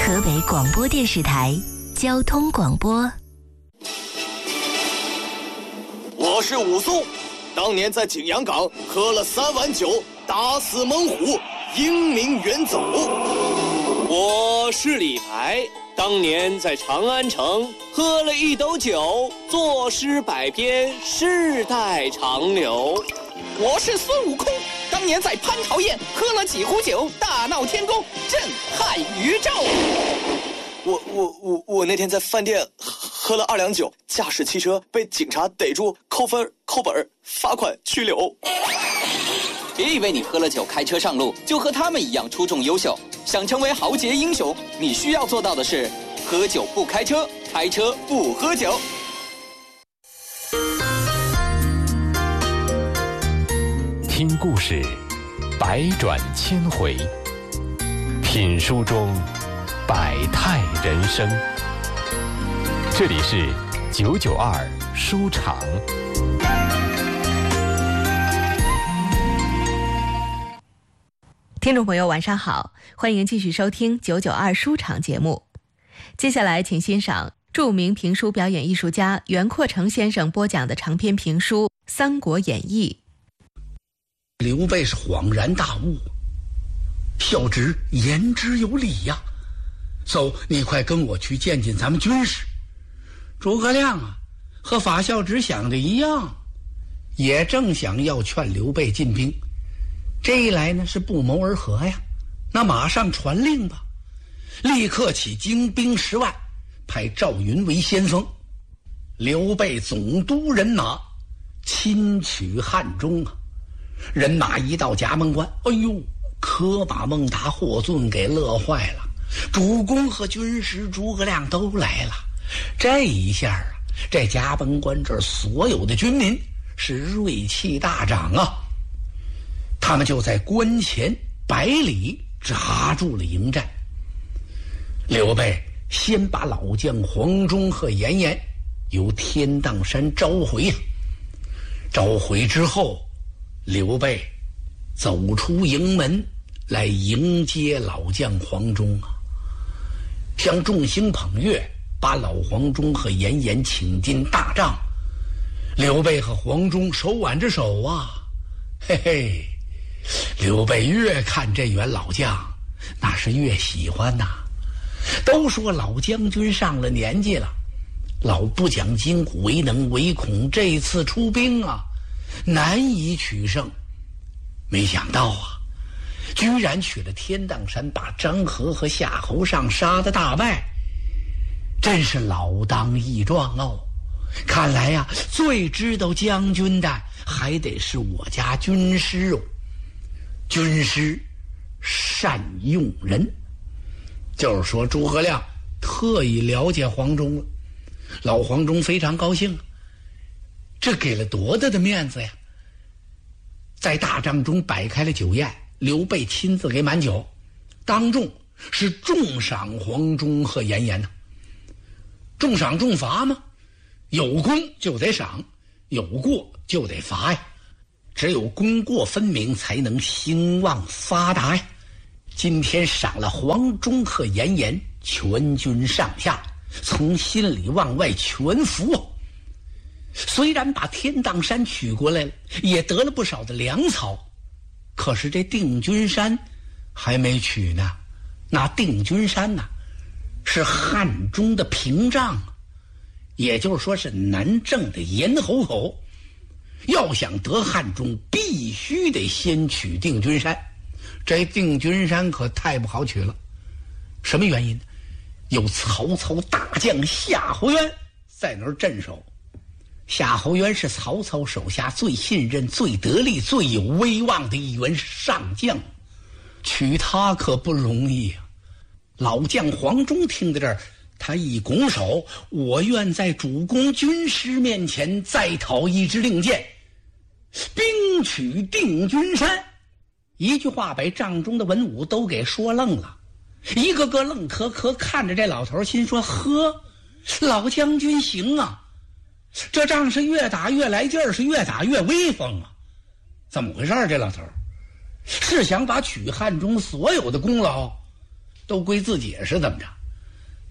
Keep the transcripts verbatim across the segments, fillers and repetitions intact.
河北广播电视台交通广播。 我是武松，当年在景阳冈喝了三碗酒，打死猛虎，英名远走。 我是李白，当年在长安城喝了一斗酒，作诗百篇，世代长流。 我是孙悟空，当年在蟠桃宴喝了几壶酒，大闹天宫，震撼宇宙。 我我我我那天在饭店喝了二两酒，驾驶汽车被警察逮住，扣分、扣本、罚款、拘留。 别以为你喝了酒开车上路就和他们一样出众优秀，想成为豪杰英雄，你需要做到的是喝酒不开车，开车不喝酒。 听故事，百转千回；品书中，百态人生。这里是九九二书场。 听众朋友晚上好，欢迎继续收听九九二书场节目。接下来请欣赏著名评书表演艺术家袁阔成先生播讲的长篇评书《三国演义》。 刘备是恍然大悟，孝直言之有理呀、啊。走，你快跟我去见见咱们军师。诸葛亮啊，和法孝直想的一样，也正想要劝刘备进兵。这一来呢，是不谋而合呀。那马上传令吧，立刻起精兵十万，派赵云为先锋。刘备总督人马亲取汉中啊。人马一到葭萌关，哎呦，可把孟达、霍峻给乐坏了。主公和军师诸葛亮都来了。这一下啊，这葭萌关这所有的军民是锐气大涨啊。他们就在关前百里扎住了营寨。刘备先把老将黄忠和严颜由天荡山召回啊。召回之后，刘备走出营门来迎接老将黄忠啊，向众星捧月，把老黄忠和严颜请进大帐。刘备和黄忠手挽着手啊，嘿嘿，刘备越看这员老将，那是越喜欢呐、啊。都说老将军上了年纪了，老不讲筋骨，唯能唯恐这次出兵啊难以取胜。没想到啊，居然取了天荡山，把张合和夏侯尚杀得大败，真是老当益壮哦。看来呀、啊，最知道将军的还得是我家军师哦。军师善用人，就是说诸葛亮特意了解黄忠了。老黄忠非常高兴，这给了多大的面子呀！在大帐中摆开了酒宴，刘备亲自给满酒，当众是重赏黄忠和严颜呢。重赏重罚吗？有功就得赏，有过就得罚呀。只有功过分明，才能兴旺发达呀。今天赏了黄忠和严颜，全军上下从心里往外全服啊。虽然把天荡山取过来了，也得了不少的粮草，可是这定军山还没取呢。那定军山呢，是汉中的屏障，也就是说是南郑的咽喉口。要想得汉中，必须得先取定军山。这定军山可太不好取了。什么原因呢？有曹操大将夏侯渊在那儿镇守。夏侯渊是曹操手下最信任、最得力、最有威望的一员上将，取他可不容易啊。老将黄忠听到这儿，他一拱手，我愿在主公军师面前再讨一支令箭，兵取定军山。一句话把帐中的文武都给说愣了，一个个愣磕磕看着这老头，心说呵，老将军行啊，这仗是越打越来劲儿，是越打越威风啊！怎么回事？这老头是想把取汉中所有的功劳都归自己是怎么着？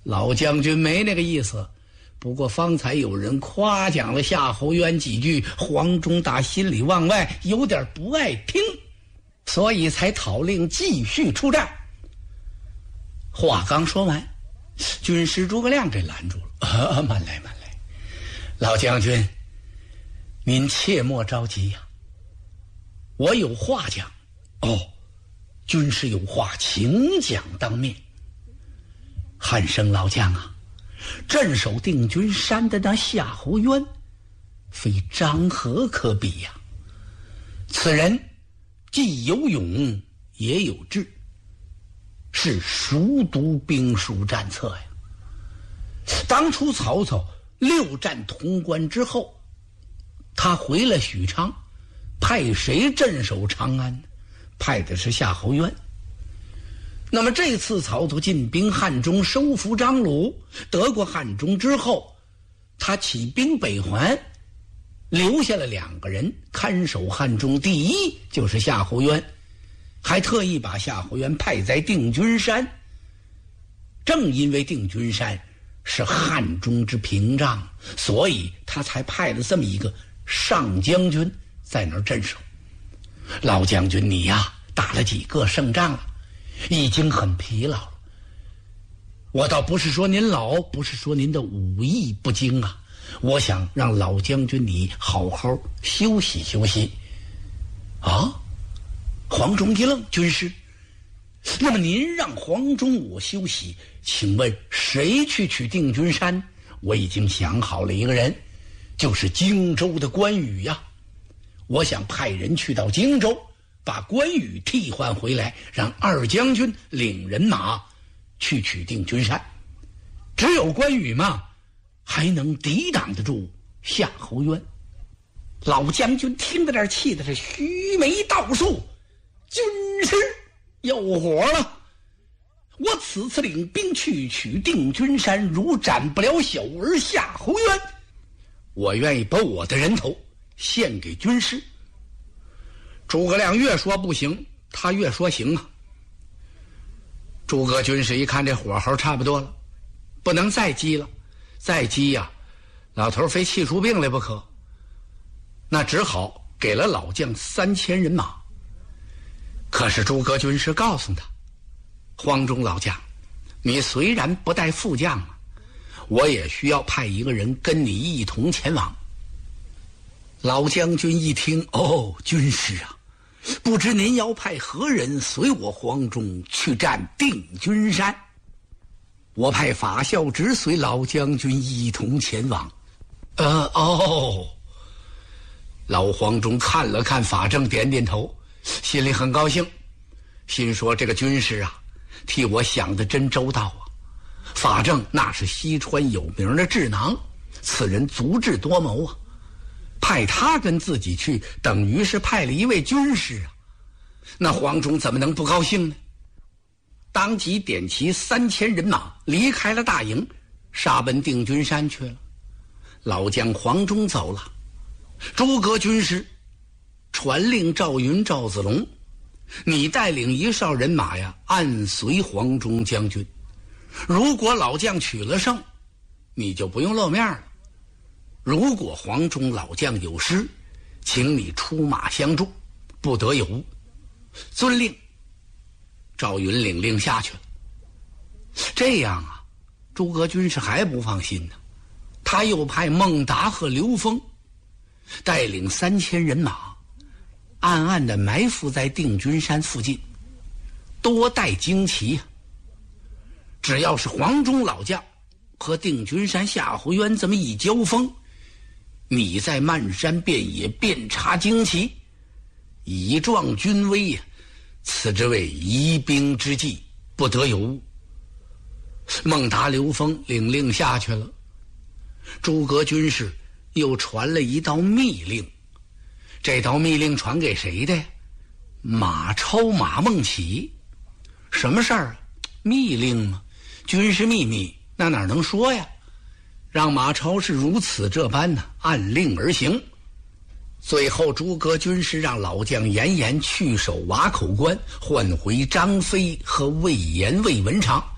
老将军没那个意思。不过方才有人夸奖了夏侯渊几句，黄忠大心里往外有点不爱听，所以才讨令继续出战。话刚说完，军师诸葛亮给拦住了。啊，慢来慢来，老将军，您切莫着急呀、啊，我有话讲。哦，军师有话，请讲当面。汉升老将啊，镇守定军山的那夏侯渊，非张合可比呀、啊。此人既有勇也有智，是熟读兵书战策呀。当初曹操六战潼关之后，他回了许昌，派谁镇守长安？派的是夏侯渊。那么这次曹操进兵汉中，收服张鲁，得过汉中之后，他起兵北还，留下了两个人看守汉中。第一就是夏侯渊，还特意把夏侯渊派在定军山。正因为定军山是汉中之屏障，所以他才派了这么一个上将军在那儿镇守。老将军你呀、啊，打了几个胜仗了，已经很疲劳了。我倒不是说您老，不是说您的武艺不精啊，我想让老将军你好好休息休息。啊，黄忠一愣，军师，那么您让黄忠我休息，请问谁去取定军山？我已经想好了一个人，就是荆州的关羽呀。我想派人去到荆州，把关羽替换回来，让二将军领人马去取定军山。只有关羽嘛，还能抵挡得住夏侯渊。老将军听到这儿，气的是须眉倒竖，军师有火了。我此次领兵去取定军山，如斩不了小儿夏侯渊，我愿意把我的人头献给军师。诸葛亮越说不行，他越说行啊。诸葛军师一看这火候差不多了，不能再激了，再激呀、啊，老头非气出病来不可。那只好给了老将三千人马。可是诸葛军师告诉他，黄忠老将，你虽然不带副将啊，我也需要派一个人跟你一同前往。老将军一听，哦，军师啊，不知您要派何人随我黄忠去战定军山？我派法孝直随老将军一同前往。呃，哦，老黄忠看了看法正，点点头，心里很高兴，心说这个军师啊，替我想得真周到啊。法正那是西川有名的智囊，此人足智多谋啊，派他跟自己去，等于是派了一位军师啊。那黄忠怎么能不高兴呢？当即点齐三千人马，离开了大营，杀奔定军山去了。老将黄忠走了，诸葛军师传令赵云、赵子龙，你带领一哨人马呀，按随黄忠将军。如果老将取了胜，你就不用露面了；如果黄忠老将有失，请你出马相助，不得有误。遵令。赵云领令下去了。这样啊，诸葛军师还不放心呢，他又派孟达和刘封带领三千人马，暗暗地埋伏在定军山附近，多带旌旗。只要是黄忠老将和定军山夏侯渊这么一交锋，你在漫山遍野遍插旌旗，以壮军威呀、啊，此之谓疑兵之计，不得有误。孟达、刘封领令下去了。诸葛军师又传了一道密令，这道密令传给谁的呀？马超、马孟起。什么事儿？密令吗？军事秘密，那哪能说呀？让马超是如此这般呢，按令而行。最后诸葛军师让老将严颜去守瓦口关，换回张飞和魏延、魏文长，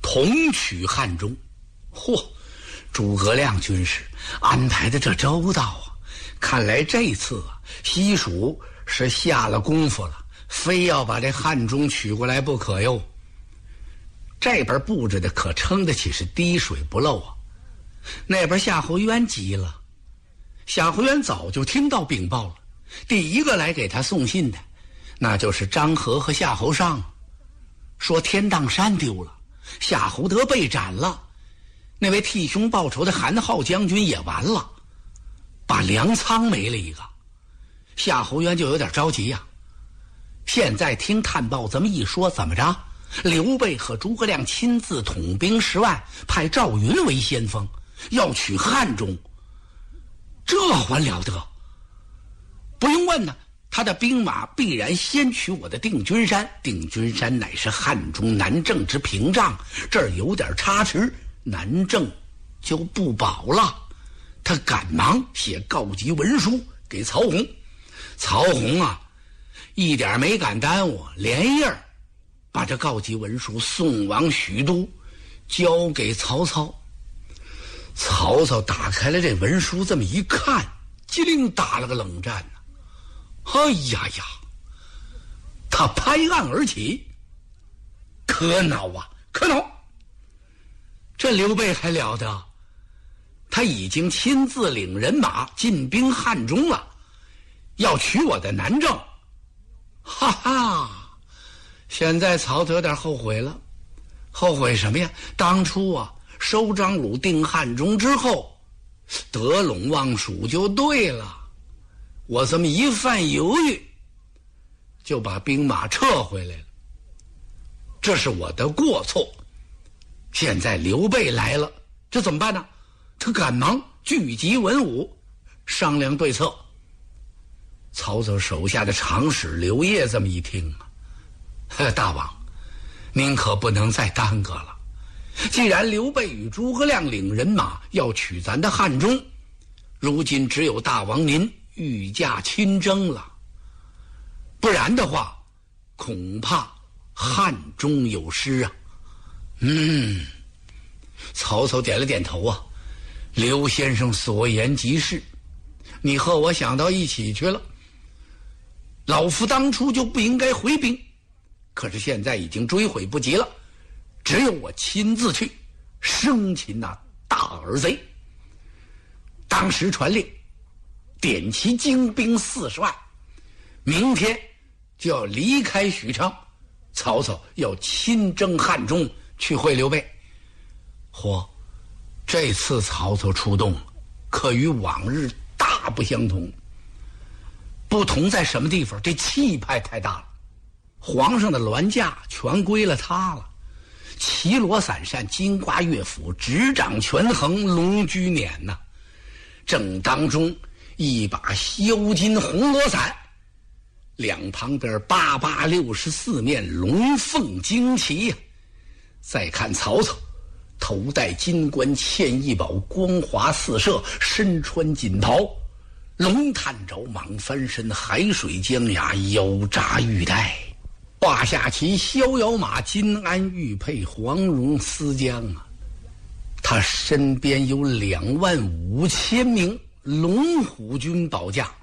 同取汉中。嚯，诸葛亮军师安排的这周到啊！看来这次啊，西蜀是下了功夫了，非要把这汉中取过来不可哟。这边布置的可称得起是滴水不漏啊。那边夏侯渊急了，夏侯渊早就听到禀报了，第一个来给他送信的，那就是张合和夏侯尚，说天荡山丢了，夏侯德被斩了，那位替兄报仇的韩浩将军也完了，把粮仓没了一个。夏侯渊就有点着急呀、啊。现在听探报这么一说，怎么着？刘备和诸葛亮亲自统兵十万，派赵云为先锋，要取汉中，这还了得？不用问呢，他的兵马必然先取我的定军山，定军山乃是汉中南郑之屏障，这儿有点差池，南郑就不保了。他赶忙写告急文书给曹洪，曹洪啊，一点没敢耽误，连夜儿把这告急文书送往许都，交给曹操。曹操打开了这文书，这么一看，机灵打了个冷战呢、啊。哎呀呀！他拍案而起，可恼啊，可恼！这刘备还了得？他已经亲自领人马进兵汉中了，要取我的南郑。哈哈！现在曹操有点后悔了，后悔什么呀？当初啊，收张鲁定汉中之后，得陇望蜀就对了。我这么一犯犹豫，就把兵马撤回来了，这是我的过错。现在刘备来了，这怎么办呢？他赶忙聚集文武，商量对策。曹操手下的长史刘烨这么一听啊，大王，您可不能再耽搁了。既然刘备与诸葛亮领人马要取咱的汉中，如今只有大王您御驾亲征了，不然的话，恐怕汉中有失啊。嗯，曹操点了点头啊，刘先生所言极是，你和我想到一起去了。老夫当初就不应该回兵，可是现在已经追悔不及了，只有我亲自去生擒那大耳贼。当时传令，点齐精兵四十万，明天就要离开许昌，曹操要亲征汉中去会刘备。嚯，这次曹操出动可与往日大不相同。不同在什么地方？这气派太大了，皇上的銮驾全归了他了，旗罗伞扇，金瓜乐府，执掌权衡，龙驹辇呐、啊。正当中一把削金红罗伞，两旁边八八六十四面龙凤旌旗呀、啊。再看曹操，头戴金冠，嵌一宝，光华四射，身穿锦袍，龙探爪，蟒翻身，海水江崖，腰扎玉带，胯下骑逍遥马，金鞍玉佩，黄绒丝缰啊！他身边有两万五千名龙虎军保驾，